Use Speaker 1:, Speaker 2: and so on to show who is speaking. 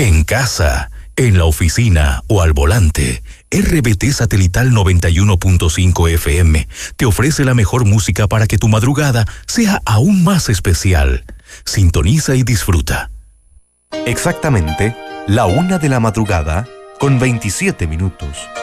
Speaker 1: en casa, en la oficina o al volante, RBT Satelital 91.5 FM te ofrece la mejor música para que tu madrugada sea aún más especial. Sintoniza y disfruta.
Speaker 2: Exactamente, la 1 de la madrugada, con 27 minutos.